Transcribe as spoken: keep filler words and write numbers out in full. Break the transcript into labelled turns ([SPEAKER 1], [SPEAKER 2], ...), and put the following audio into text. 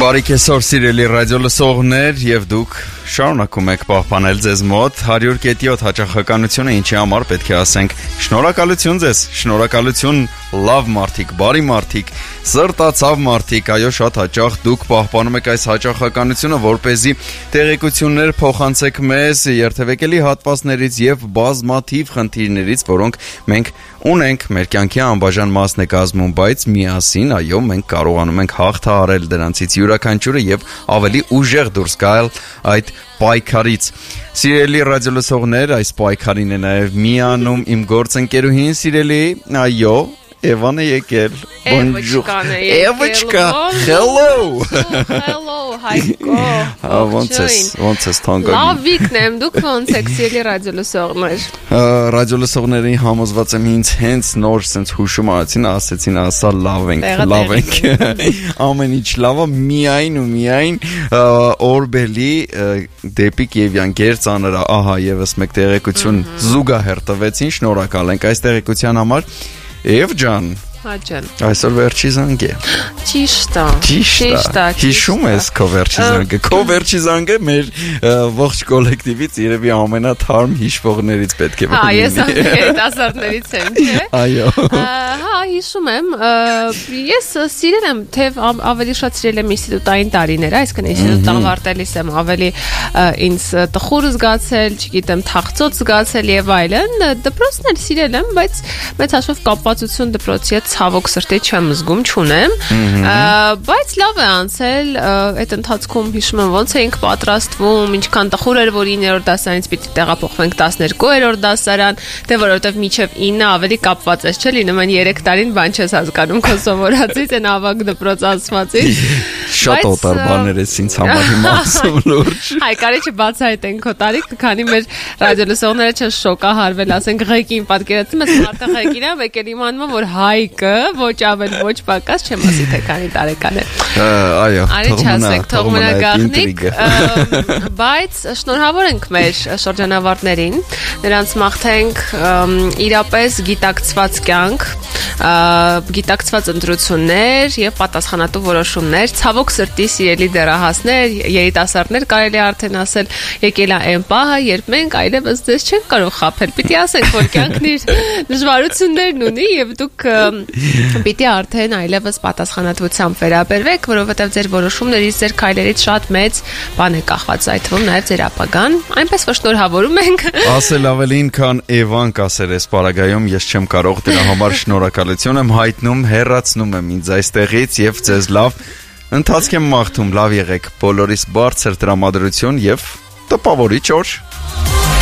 [SPEAKER 1] Բարիք այսօր սիրելի ռադիո լսողներ եւ դուք շարունակում եք պահպանել ձեզ մոտ one hundred point seven հաճախականությունը, ինչի համար պետք է ասենք շնորհակալություն ձեզ, շնորհակալություն լավ մարդիկ, բարի մարդիկ, սրտացավ մարդիկ, այո, շատ հաճախ դուք պահպանում եք այս հաճախականությունը, որպեսզի տեղեկություններ փոխանցեք մեզ երթևեկելի հատվածներից եւ բազմաթիվ խնդիրներից, որոնք մենք ունենք, մեր կյանքի անբաժան մասն է կազմում, բայց միասին, այո, մենք կարողանում ենք հաղթահարել դրանցից յուրաքանչյուրը եւ ավելի ուժեղ դուրս գալ այդ պայքարից։ Սիրելի ռադիոլսողներ, այս պայքարին է նաեւ միանում իմ գործընկերուհին, սիրելի, այո, Էվան է եկել։ Bonjour. Էվաչկա, hello.
[SPEAKER 2] Hello, Հայկո։
[SPEAKER 1] Ոնց ես, ոնց ես թանկագին։
[SPEAKER 2] Լավ վիկն եմ, դուք ոնց եք, սիրելի ռադիոլսողներ։
[SPEAKER 1] Ռադիոլսողների համոզված եմ ինձ հենց նոր sense հուշում արեցին, ասեցին, ասա լավ ենք, լավ ենք։ Ամեն ինչ լավ է, միայն ու միայն օրբելի դեպի Կիևյան գերծանր, ահա եւս մեկ տեղեկություն զուգահեռ տվեցին, շնորհակալ ենք այս տեղեկության համար։ Եվ ջան,
[SPEAKER 2] Հաջան։
[SPEAKER 1] այսօր վերջի զանգ է։
[SPEAKER 2] Ճիշտ է։
[SPEAKER 1] Ճիշտ է։ Հիշում ես քո վերջի զանգը։ Քո վերջի զանգը մեր ողջ կոլեկտիվից երևի ամենաթարմ հիշվողներից պետք է
[SPEAKER 2] լինի։ Հա, ես երիտասարդներից եմ, չէ՞։
[SPEAKER 1] Այո։
[SPEAKER 2] Հա, հիշում եմ, ես սիրել եմ, թե ավելի շատ սիրել եմ ինստիտուտային տարիները, այսինքն ինստիտուտ ավարտելիս եմ ավելի ինձ տխուր զգացել, չգիտեմ, թախծոց զգացել եւ այլն։ Դպրոցն էլ սիրել եմ, բայց մեծ հաշվով կապվածություն դպրոցի հետ ցավոք սրտի չեմ զգում, չունեմ, բայց լավ է անցել, այդ ընթացքում հիշում եմ ոնց էինք պատրաստվում, ինչքան տխուր էր, որ իններորդ դասարանից պիտի տեղափոխվենք տասներկուերորդ դասարան, թե որովհետև մինչև ինը ավելի կապված ես, չէ՞, լինում են երեք տարին բան չես հասկանում քո սովորածից, այն ավագ դպրոց ասվածից։
[SPEAKER 1] Շատ օտար բաներ ես ինձ համար հիմա ասում լուրջ։
[SPEAKER 2] Հայ, կարի չբացահայտենք քո տարիքը, քանի մեր ռադիոլսողները չեն շոկահարվել, ասենք ղեկին պատկերացնում ես մարդը ղեկին է, եկել իմանում որ Հայկը ոչ ավել ոչ պակաս չեմ ասի թե քանի տարեկան է։
[SPEAKER 1] Այո,
[SPEAKER 2] թող մնա գաղտնիք, բայց շնորհավոր ենք մեր շրջանավարտներին, նրանց մաղթենք իրապես գիտակցված կյանք, գիտակցված ընտրություններ եւ պատասխանատու որոշումներ, ցավոք սրտի սիրելի դեռահասներ, երիտասարդներ, կարելի է արդեն ասել, եկել է այն պահը, երբ մենք այլևս ձեզ չենք կարող խաբել։ Պիտի ասենք, որ կյանքն իր դժվարություններն ունի եւ դուք պիտի արդեն այլևս պատասխանատվությամբ վերաբերվեք, որովհետեւ ձեր որոշումներից, ձեր քայլերից շատ մեծ բան է կախված, այդ թվում նաեւ ձեր ապագան։ Այնպես որ շնորհավորում ենք։
[SPEAKER 1] Ասել ավելին, քան Էվան կասել էս պարագայում, ես չեմ կարող, դրա համար շնորհակալություն եմ հայտնում, հեռացնում եմ ինձ այստեղից եւ ձեզ լավ ընթացք եմ մաղթում, լավ եղեք, բոլորիս բարձր տրամադրություն եւ տպավորիչ օր։